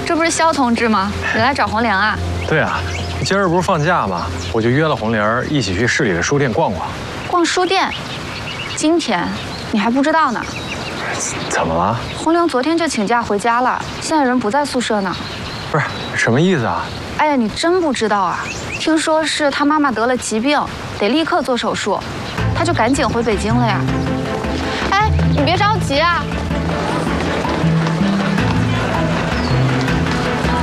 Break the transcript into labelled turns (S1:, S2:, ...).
S1: 这不是肖同志吗？你来找红莲啊？
S2: 对啊，今儿不是放假吗？我就约了红莲一起去市里的书店逛逛。
S1: 逛书店？今天你还不知道呢。
S2: 怎么了？
S1: 红莲昨天就请假回家了，现在人不在宿舍呢。
S2: 不是什么意思啊？
S1: 哎呀，你真不知道啊？听说是他妈妈得了疾病，得立刻做手术，他就赶紧回北京了呀。哎，你别着急啊。